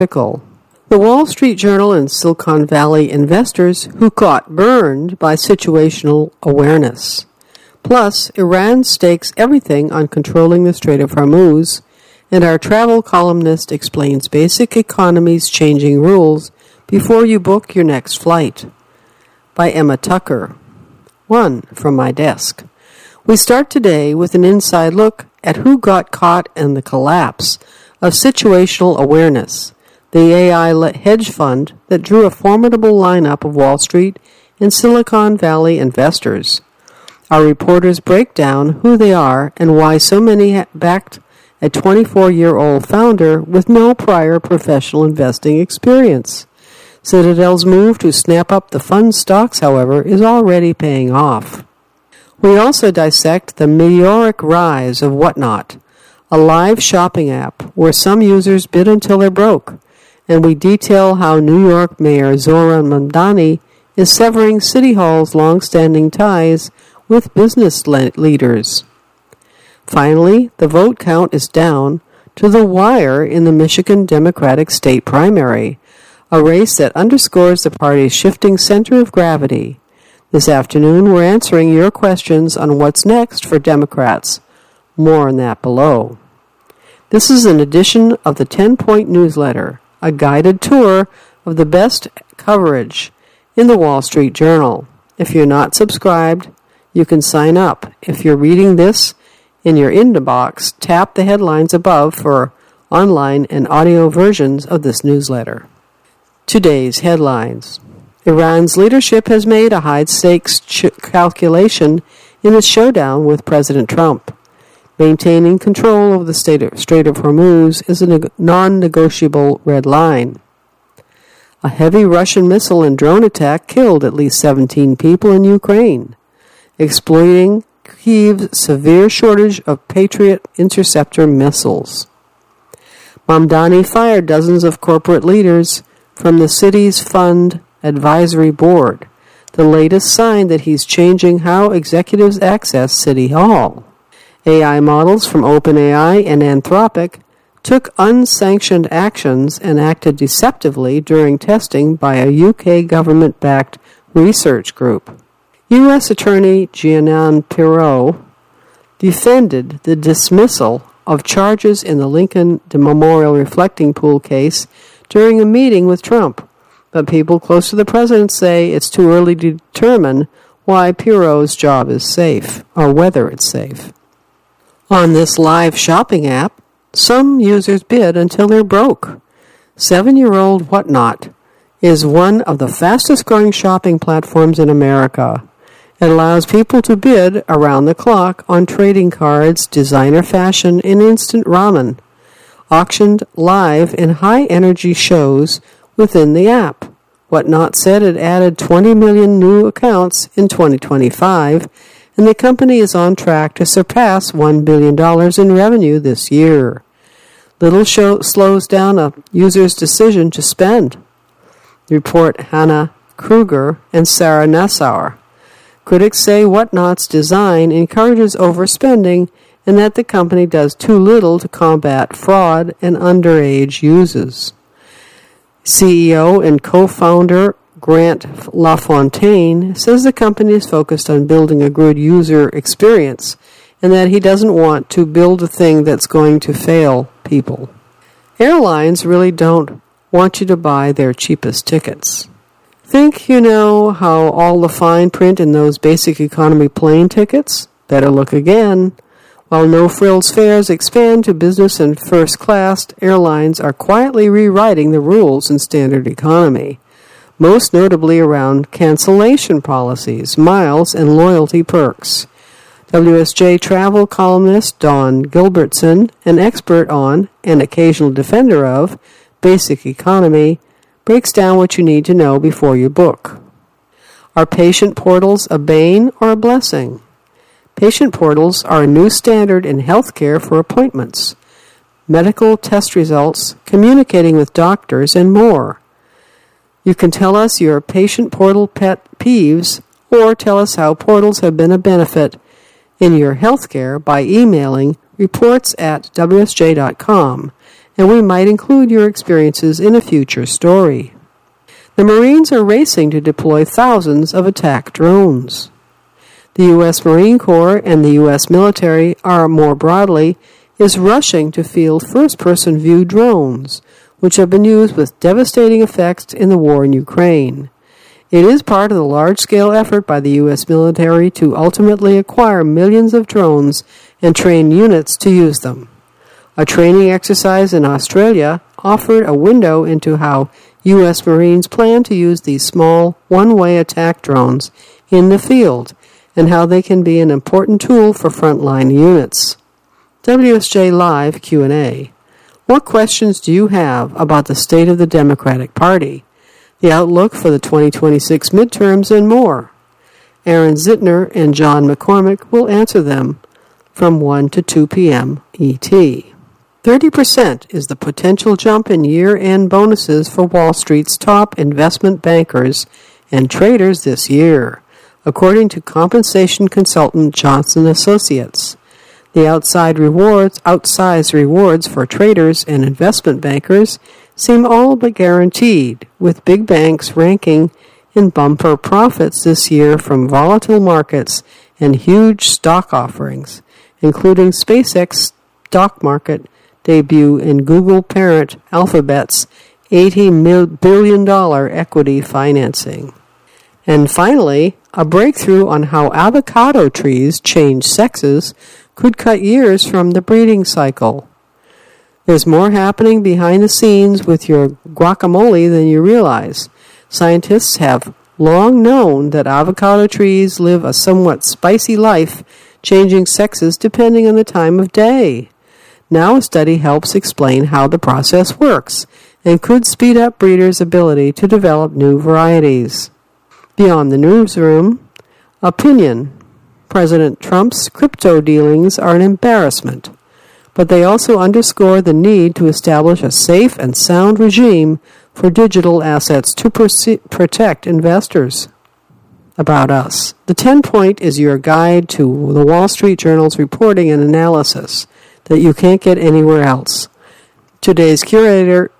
The Wall Street Journal and Silicon Valley investors who got burned by situational awareness. Plus, Iran stakes everything on controlling the Strait of Hormuz, and our travel columnist explains basic economy's changing rules before you book your next flight. By Emma Tucker. 1. From my desk. We start today with an inside look at who got caught in the collapse of situational awareness, the AI hedge fund that drew a formidable lineup of Wall Street and Silicon Valley investors. Our reporters break down who they are and why so many backed a 24-year-old founder with no prior professional investing experience. Citadel's move to snap up the fund's stocks, however, is already paying off. We also dissect the meteoric rise of Whatnot, a live shopping app where some users bid until they're broke, and we detail how New York Mayor Zohran Mamdani is severing City Hall's long-standing ties with business leaders. Finally, the vote count is down to the wire in the Michigan Democratic state primary, a race that underscores the party's shifting center of gravity. This afternoon, we're answering your questions on what's next for Democrats. More on that below. This is an edition of the 10-Point Newsletter, a guided tour of the best coverage in the Wall Street Journal. If you're not subscribed, you can sign up. If you're reading this in your inbox, tap the headlines above for online and audio versions of this newsletter. Today's headlines. Iran's leadership has made a high-stakes calculation in its showdown with President Trump. Maintaining control of the Strait of Hormuz is a non-negotiable red line. A heavy Russian missile and drone attack killed at least 17 people in Ukraine, exploiting Kyiv's severe shortage of Patriot interceptor missiles. Mamdani fired dozens of corporate leaders from the city's fund advisory board, the latest sign that he's changing how executives access City Hall. AI models from OpenAI and Anthropic took unsanctioned actions and acted deceptively during testing by a UK government-backed research group. U.S. Attorney Jeanne Pirro defended the dismissal of charges in the Lincoln Memorial Reflecting Pool case during a meeting with Trump, but people close to the president say it's too early to determine why Pirro's job is safe, or whether it's safe. On this live shopping app, some users bid until they're broke. 7-year-old Whatnot is one of the fastest-growing shopping platforms in America. It allows people to bid around the clock on trading cards, designer fashion, and instant ramen, auctioned live in high-energy shows within the app. Whatnot said it added 20 million new accounts in 2025, and the company is on track to surpass $1 billion in revenue this year. Little slows down a user's decision to spend, report Hannah Kruger and Sarah Nassar. Critics say Whatnot's design encourages overspending and that the company does too little to combat fraud and underage uses. CEO and co-founder Grant LaFontaine says the company is focused on building a good user experience and that he doesn't want to build a thing that's going to fail people. Airlines really don't want you to buy their cheapest tickets. Think you know how all the fine print in those basic economy plane tickets? Better look again. While no-frills fares expand to business and first class, airlines are quietly rewriting the rules in standard economy, most notably around cancellation policies, miles, and loyalty perks. WSJ travel columnist Dawn Gilbertson, an expert on, and occasional defender of, basic economy, breaks down what you need to know before you book. Are patient portals a bane or a blessing? Patient portals are a new standard in healthcare for appointments, medical test results, communicating with doctors, and more. You can tell us your patient portal pet peeves or tell us how portals have been a benefit in your healthcare by emailing reports@wsj.com and we might include your experiences in a future story. The Marines are racing to deploy thousands of attack drones. The U.S. Marine Corps and the U.S. military more broadly, is rushing to field first-person view drones, which have been used with devastating effects in the war in Ukraine. It is part of the large-scale effort by the U.S. military to ultimately acquire millions of drones and train units to use them. A training exercise in Australia offered a window into how U.S. Marines plan to use these small, one-way attack drones in the field and how they can be an important tool for frontline units. WSJ Live Q&A. What questions do you have about the state of the Democratic Party, the outlook for the 2026 midterms, and more? Aaron Zitner and John McCormick will answer them from 1 to 2 p.m. ET. 30% is the potential jump in year-end bonuses for Wall Street's top investment bankers and traders this year, according to compensation consultant Johnson Associates. The outsized rewards for traders and investment bankers seem all but guaranteed, with big banks ranking in bumper profits this year from volatile markets and huge stock offerings, including SpaceX stock market debut and Google parent Alphabet's $80 billion equity financing. And finally, a breakthrough on how avocado trees change sexes could cut years from the breeding cycle. There's more happening behind the scenes with your guacamole than you realize. Scientists have long known that avocado trees live a somewhat spicy life, changing sexes depending on the time of day. Now a study helps explain how the process works and could speed up breeders' ability to develop new varieties. Beyond the newsroom, opinion. President Trump's crypto dealings are an embarrassment, but they also underscore the need to establish a safe and sound regime for digital assets to protect investors. About us. The 10-point is your guide to the Wall Street Journal's reporting and analysis that you can't get anywhere else. Today's curated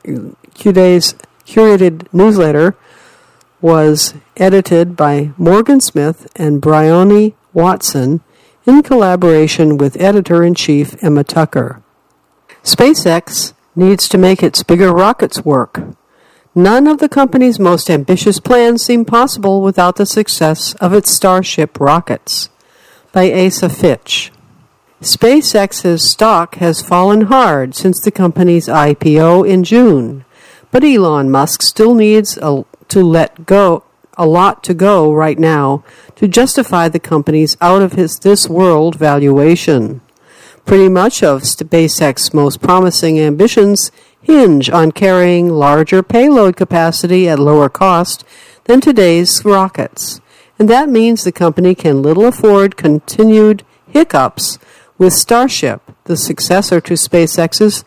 newsletter was edited by Morgan Smith and Bryony Watson in collaboration with editor-in-chief Emma Tucker. SpaceX needs to make its bigger rockets work. None of the company's most ambitious plans seem possible without the success of its Starship rockets. By Asa Fitch. SpaceX's stock has fallen hard since the company's IPO in June, but Elon Musk still needs a lot to go right now to justify the company's out-of-this-world valuation. Pretty much of SpaceX's most promising ambitions hinge on carrying larger payload capacity at lower cost than today's rockets, and that means the company can little afford continued hiccups with Starship, the successor to SpaceX's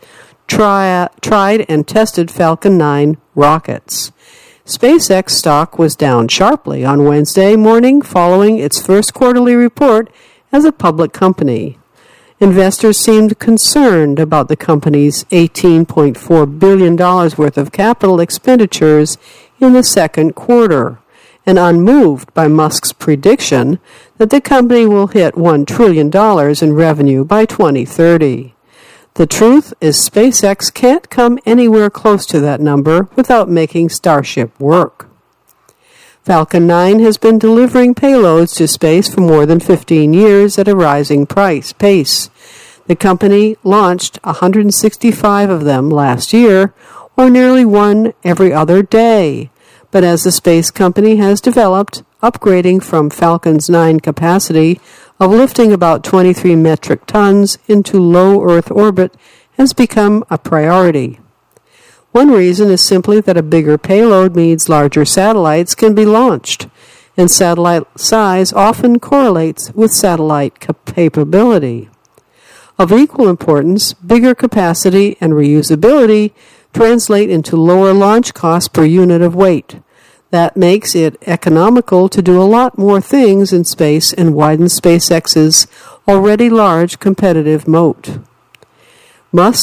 tried and tested Falcon 9 rockets. SpaceX stock was down sharply on Wednesday morning following its first quarterly report as a public company. Investors seemed concerned about the company's $18.4 billion worth of capital expenditures in the second quarter, and unmoved by Musk's prediction that the company will hit $1 trillion in revenue by 2030. The truth is SpaceX can't come anywhere close to that number without making Starship work. Falcon 9 has been delivering payloads to space for more than 15 years at a rising pace. The company launched 165 of them last year, or nearly one every other day. But as the space company has developed, upgrading from Falcon's 9 capacity of lifting about 23 metric tons into low Earth orbit has become a priority. One reason is simply that a bigger payload means larger satellites can be launched, and satellite size often correlates with satellite capability. Of equal importance, bigger capacity and reusability translate into lower launch costs per unit of weight. That makes it economical to do a lot more things in space and widens SpaceX's already large competitive moat. Musk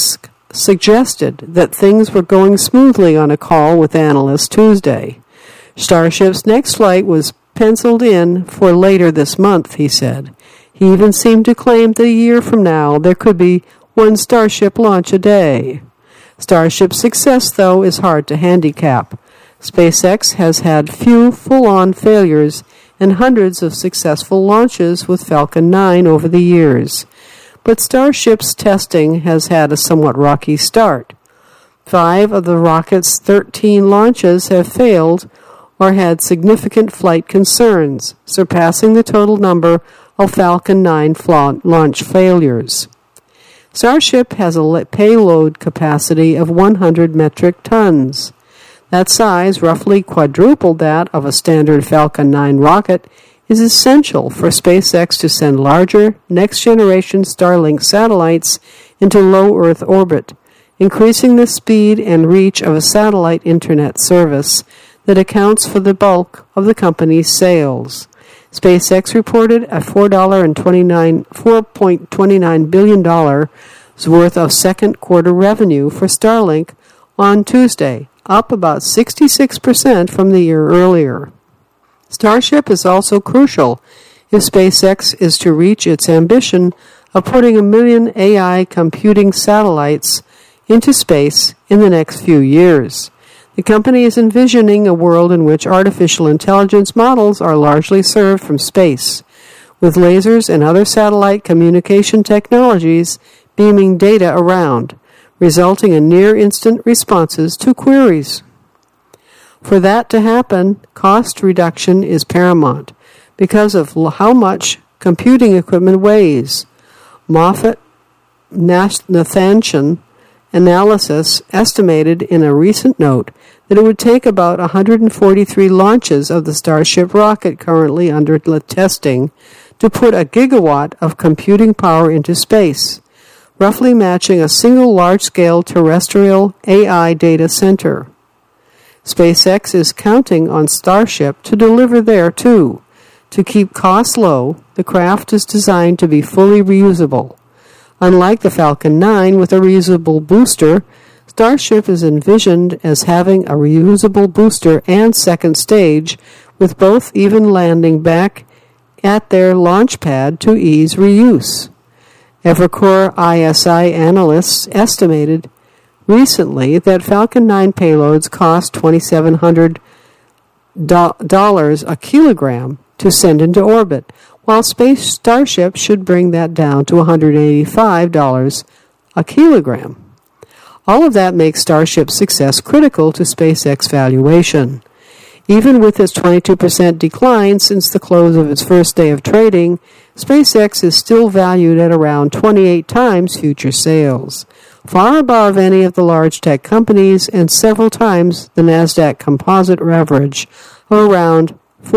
suggested that things were going smoothly on a call with analysts Tuesday. Starship's next flight was penciled in for later this month, he said. He even seemed to claim that a year from now there could be one Starship launch a day. Starship's success, though, is hard to handicap. SpaceX has had few full-on failures and hundreds of successful launches with Falcon 9 over the years. But Starship's testing has had a somewhat rocky start. 5 of the rocket's 13 launches have failed or had significant flight concerns, surpassing the total number of Falcon 9 launch failures. Starship has a payload capacity of 100 metric tons. That size, roughly quadruple that of a standard Falcon 9 rocket, is essential for SpaceX to send larger, next-generation Starlink satellites into low Earth orbit, increasing the speed and reach of a satellite internet service that accounts for the bulk of the company's sales. SpaceX reported a $4.29 billion worth of second quarter revenue for Starlink on Tuesday, up about 66% from the year earlier. Starship is also crucial if SpaceX is to reach its ambition of putting 1 million AI computing satellites into space in the next few years. The company is envisioning a world in which artificial intelligence models are largely served from space, with lasers and other satellite communication technologies beaming data around, resulting in near-instant responses to queries. For that to happen, cost reduction is paramount because of how much computing equipment weighs. Moffett-Nathanson Analysis estimated in a recent note that it would take about 143 launches of the Starship rocket currently under testing to put 1 gigawatt of computing power into space, roughly matching a single large-scale terrestrial AI data center. SpaceX is counting on Starship to deliver there, too. To keep costs low, the craft is designed to be fully reusable. Unlike the Falcon 9 with a reusable booster, Starship is envisioned as having a reusable booster and second stage, with both even landing back at their launch pad to ease reuse. Evercore ISI analysts estimated recently that Falcon 9 payloads cost $2,700 a kilogram to send into orbit, while Starship should bring that down to $185 a kilogram. All of that makes Starship's success critical to SpaceX valuation. Even with its 22% decline since the close of its first day of trading, SpaceX is still valued at around 28 times future sales, far above any of the large tech companies and several times the NASDAQ composite average of around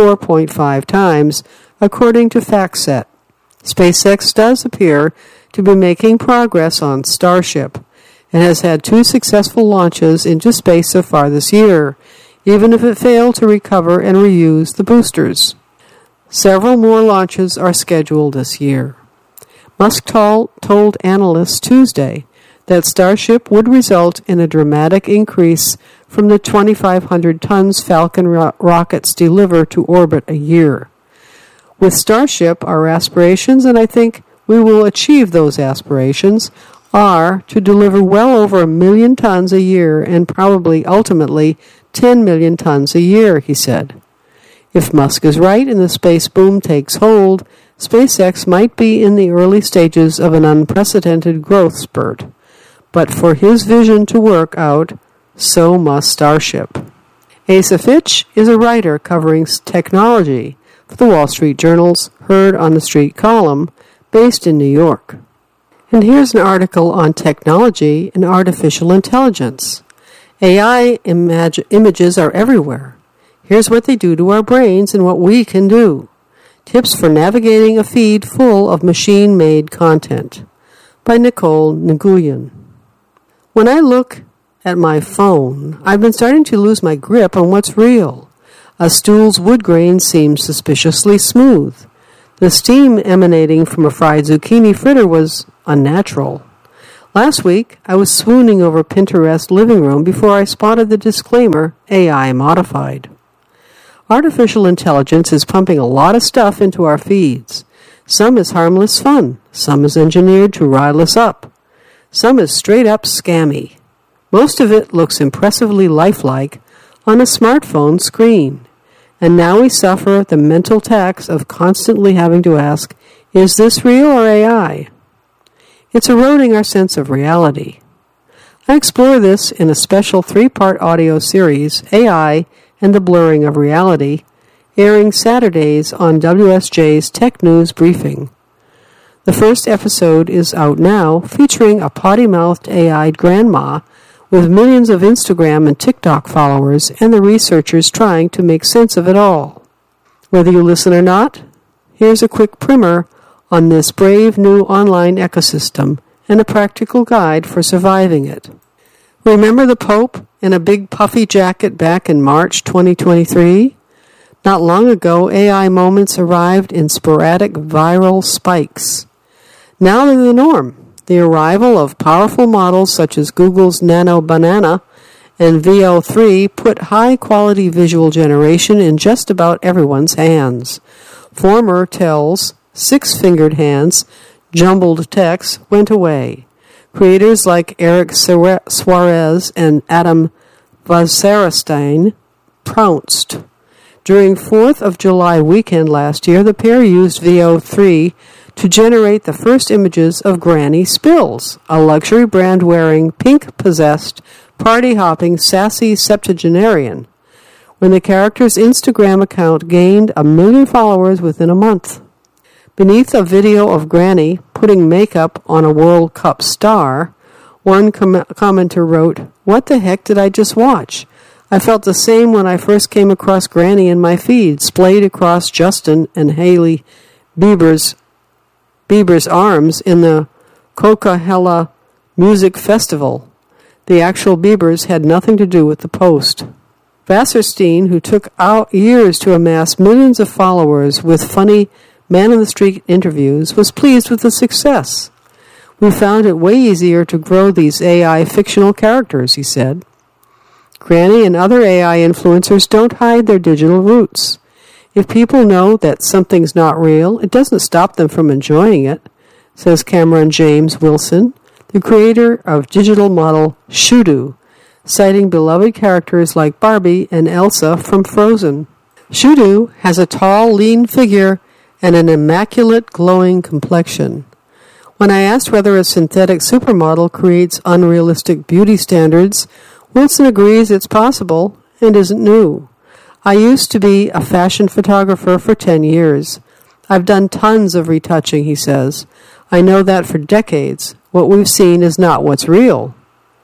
4.5 times, according to FactSet. SpaceX does appear to be making progress on Starship and has had 2 successful launches into space so far this year, even if it failed to recover and reuse the boosters. Several more launches are scheduled this year. Musk told analysts Tuesday that Starship would result in a dramatic increase from the 2,500 tons Falcon rockets deliver to orbit a year. With Starship, our aspirations, and I think we will achieve those aspirations, are to deliver well over 1 million tons a year and probably ultimately 10 million tons a year, he said. If Musk is right and the space boom takes hold, SpaceX might be in the early stages of an unprecedented growth spurt. But for his vision to work out, so must Starship. Asa Fitch is a writer covering technology for the Wall Street Journal's Heard on the Street column, based in New York. And here's an article on technology and artificial intelligence. AI images are everywhere. Here's what they do to our brains and what we can do. Tips for navigating a feed full of machine-made content, by Nicole Nguyen. When I look at my phone, I've been starting to lose my grip on what's real. A stool's wood grain seems suspiciously smooth. The steam emanating from a fried zucchini fritter was unnatural. Last week, I was swooning over Pinterest living room before I spotted the disclaimer, AI modified. Artificial intelligence is pumping a lot of stuff into our feeds. Some is harmless fun. Some is engineered to rile us up. Some is straight up scammy. Most of it looks impressively lifelike on a smartphone screen. And now we suffer the mental tax of constantly having to ask, is this real or AI? It's eroding our sense of reality. I explore this in a special 3-part audio series, AI and the Blurring of Reality, airing Saturdays on WSJ's Tech News Briefing. The first episode is out now, featuring a potty-mouthed AI grandma with millions of Instagram and TikTok followers and the researchers trying to make sense of it all. Whether you listen or not, here's a quick primer on this brave new online ecosystem and a practical guide for surviving it. Remember the Pope in a big puffy jacket back in March 2023? Not long ago, AI moments arrived in sporadic viral spikes. Now they're the norm. The arrival of powerful models such as Google's Nano Banana and Veo 3 put high-quality visual generation in just about everyone's hands. Former Tel's 6-fingered hands, jumbled text went away. Creators like Eric Suarez and Adam Wasserstein pounced. During 4th of July weekend last year, the pair used Veo 3 to generate the first images of Granny Spills, a luxury brand-wearing, pink-possessed, party-hopping, sassy septuagenarian, when the character's Instagram account gained 1 million followers within a month. Beneath a video of Granny putting makeup on a World Cup star, one commenter wrote, "What the heck did I just watch? I felt the same when I first came across Granny in my feed, splayed across Justin and Hailey Bieber's arms in the Coachella Music Festival. The actual Biebers had nothing to do with the post." Wasserstein, who took years to amass millions of followers with funny man-on-the-street interviews, was pleased with the success. "We found it way easier to grow these AI fictional characters," he said. Granny and other AI influencers don't hide their digital roots. If people know that something's not real, it doesn't stop them from enjoying it, says Cameron James Wilson, the creator of digital model Shudu, citing beloved characters like Barbie and Elsa from Frozen. Shudu has a tall, lean figure and an immaculate, glowing complexion. When I asked whether a synthetic supermodel creates unrealistic beauty standards, Wilson agrees it's possible and isn't new. "I used to be a fashion photographer for 10 years. I've done tons of retouching," he says. "I know that for decades. What we've seen is not what's real."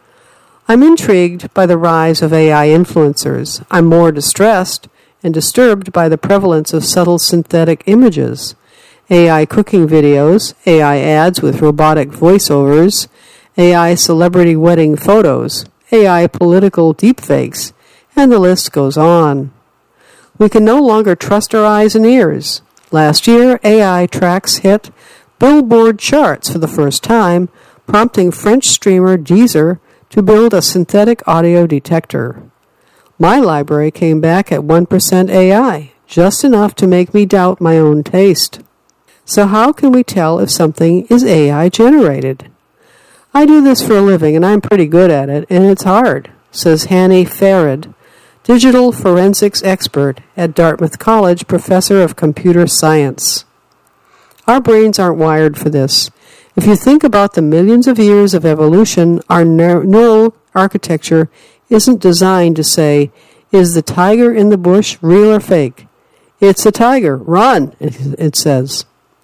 I'm intrigued by the rise of AI influencers. I'm more distressed and disturbed by the prevalence of subtle synthetic images. AI cooking videos, AI ads with robotic voiceovers, AI celebrity wedding photos, AI political deepfakes, and the list goes on. We can no longer trust our eyes and ears. Last year, AI tracks hit Billboard charts for the first time, prompting French streamer Deezer to build a synthetic audio detector. My library came back at 1% AI, just enough to make me doubt my own taste. So how can we tell if something is AI generated? I do this for a living, and I'm pretty good at it, and it's hard, says Hanny Farid, digital forensics expert at Dartmouth College, professor of computer science. Our brains aren't wired for this. If you think about the millions of years of evolution, our neural architecture isn't designed to say, "Is the tiger in the bush real or fake?" "It's a tiger. Run," it says.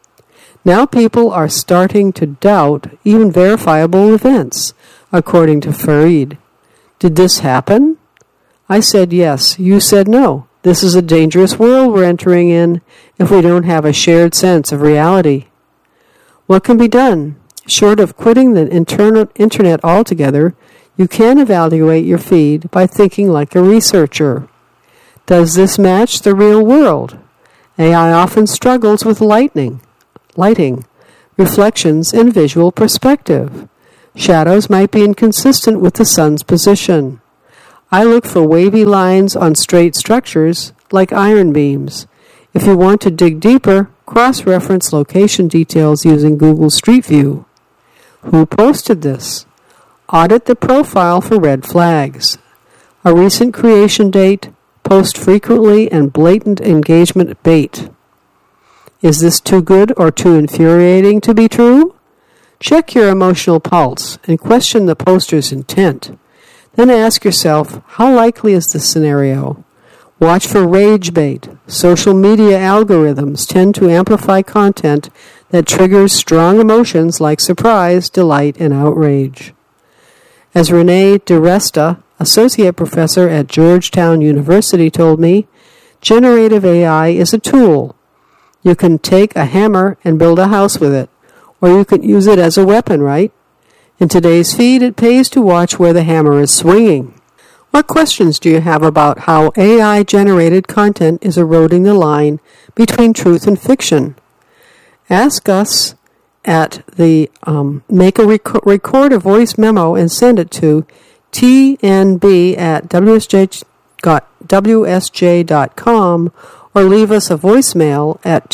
Now people are starting to doubt even verifiable events, according to Farid. Did this happen? I said yes. You said no. This is a dangerous world we're entering in if we don't have a shared sense of reality. What can be done? Short of quitting the internet altogether, you can evaluate your feed by thinking like a researcher. Does this match the real world? AI often struggles with lighting, reflections, and visual perspective. Shadows might be inconsistent with the sun's position. I look for wavy lines on straight structures, like iron beams. If you want to dig deeper, cross-reference location details using Google Street View. Who posted this? Audit the profile for red flags. A recent creation date, post frequently, and blatant engagement bait. Is this too good or too infuriating to be true? Check your emotional pulse and question the poster's intent. Then ask yourself, how likely is this scenario? Watch for rage bait. Social media algorithms tend to amplify content that triggers strong emotions like surprise, delight, and outrage. As Renee DiResta, associate professor at Georgetown University, told me, generative AI is a tool. You can take a hammer and build a house with it, or you can use it as a weapon, right? In today's feed, it pays to watch where the hammer is swinging. What questions do you have about how AI-generated content is eroding the line between truth and fiction? Ask us at the record a voice memo and send it to tnb@wsj.com or leave us a voicemail at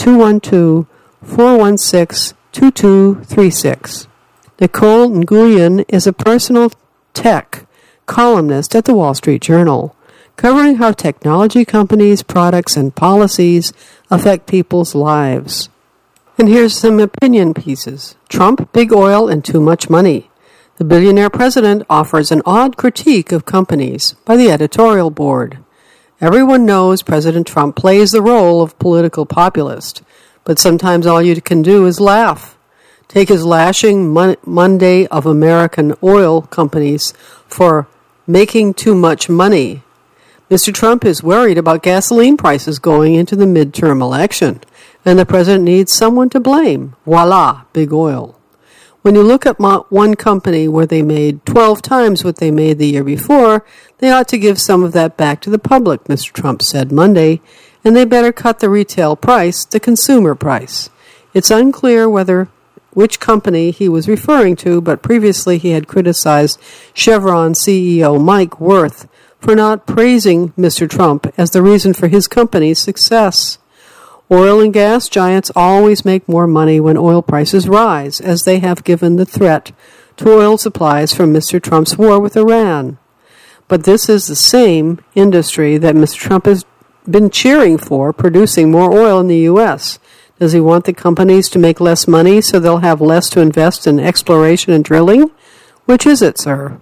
212-416-2236. Nicole Nguyen is a personal tech columnist at the Wall Street Journal, covering how technology companies, products, and policies affect people's lives. And here's some opinion pieces. Trump, big oil, and too much money. The billionaire president offers an odd critique of companies by the editorial board. Everyone knows President Trump plays the role of political populist, but sometimes all you can do is laugh. Take his lashing Monday of American oil companies for making too much money. Mr. Trump is worried about gasoline prices going into the midterm election, and the president needs someone to blame. Voila, big oil. When you look at one company where they made 12 times what they made the year before, they ought to give some of that back to the public, Mr. Trump said Monday, and they better cut the retail price, the consumer price. It's unclear which company he was referring to, but previously he had criticized Chevron CEO Mike Wirth for not praising Mr. Trump as the reason for his company's success. Oil and gas giants always make more money when oil prices rise, as they have given the threat to oil supplies from Mr. Trump's war with Iran. But this is the same industry that Mr. Trump has been cheering for, producing more oil in the U.S. Does he want the companies to make less money so they'll have less to invest in exploration and drilling? Which is it, sir?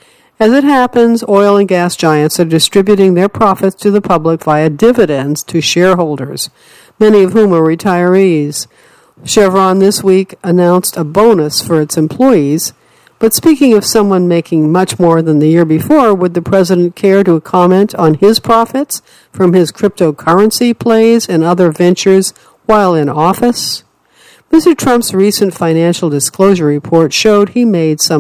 As it happens, oil and gas giants are distributing their profits to the public via dividends to shareholders, many of whom are retirees. Chevron this week announced a bonus for its employees. But speaking of someone making much more than the year before, would the president care to comment on his profits from his cryptocurrency plays and other ventures while in office? Mr. Trump's recent financial disclosure report showed he made some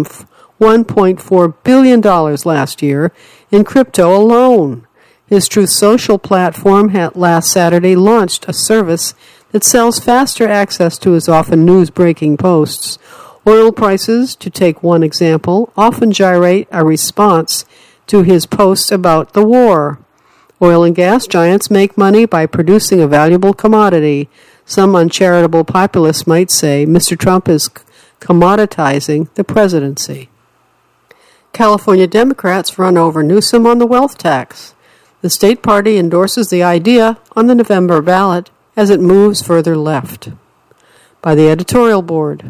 $1.4 billion last year in crypto alone. His Truth Social platform had last Saturday launched a service that sells faster access to his often news-breaking posts. Oil prices, to take one example, often gyrate a response to his posts about the war. Oil and gas giants make money by producing a valuable commodity. Some uncharitable populists might say Mr. Trump is commoditizing the presidency. California Democrats run over Newsom on the wealth tax. The state party endorses the idea on the November ballot as it moves further left. By the editorial board.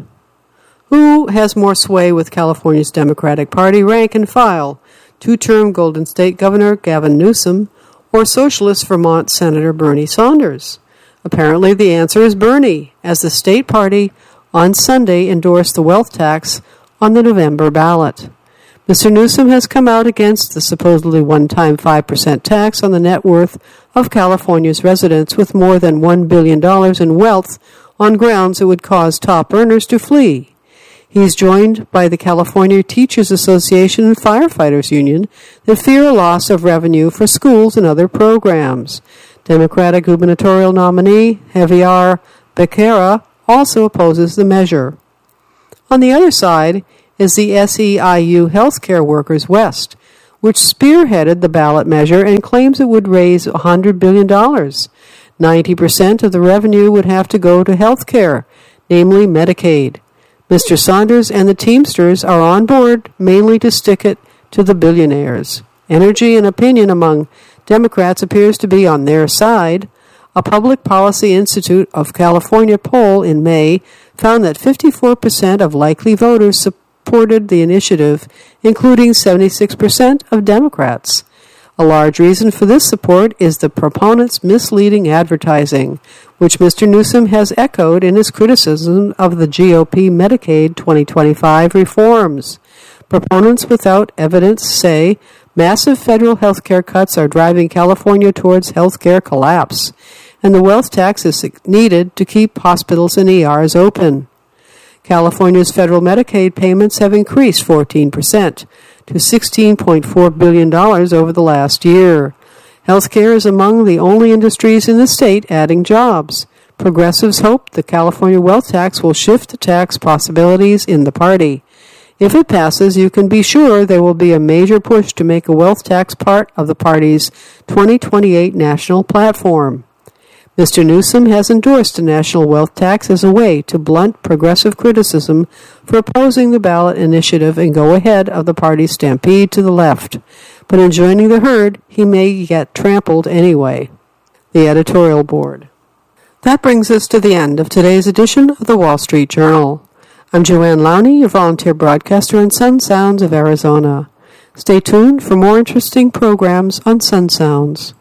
Who has more sway with California's Democratic Party rank and file? Two-term Golden State Governor Gavin Newsom or Socialist Vermont Senator Bernie Sanders? Apparently the answer is Bernie, as the state party on Sunday endorsed the wealth tax on the November ballot. Mr. Newsom has come out against the supposedly one-time 5% tax on the net worth of California's residents with more than $1 billion in wealth on grounds it would cause top earners to flee. He's joined by the California Teachers Association and Firefighters Union that fear a loss of revenue for schools and other programs. Democratic gubernatorial nominee Javier Becerra also opposes the measure. On the other side, is the SEIU Healthcare Workers West, which spearheaded the ballot measure and claims it would raise $100 billion. 90% of the revenue would have to go to health care, namely Medicaid. Mr. Saunders and the Teamsters are on board mainly to stick it to the billionaires. Energy and opinion among Democrats appears to be on their side. A Public Policy Institute of California poll in May found that 54% of likely voters supported the initiative, including 76% of Democrats. A large reason for this support is the proponents' misleading advertising, which Mr. Newsom has echoed in his criticism of the GOP Medicaid 2025 reforms. Proponents without evidence say massive federal health care cuts are driving California towards health care collapse, and the wealth tax is needed to keep hospitals and ERs open. California's federal Medicaid payments have increased 14% to $16.4 billion over the last year. Healthcare is among the only industries in the state adding jobs. Progressives hope the California wealth tax will shift the tax possibilities in the party. If it passes, you can be sure there will be a major push to make a wealth tax part of the party's 2028 national platform. Mr. Newsom has endorsed a national wealth tax as a way to blunt progressive criticism for opposing the ballot initiative and go ahead of the party's stampede to the left. But in joining the herd, he may get trampled anyway. The editorial board. That brings us to the end of today's edition of the Wall Street Journal. I'm Joanne Lowney, your volunteer broadcaster on Sun Sounds of Arizona. Stay tuned for more interesting programs on Sun Sounds.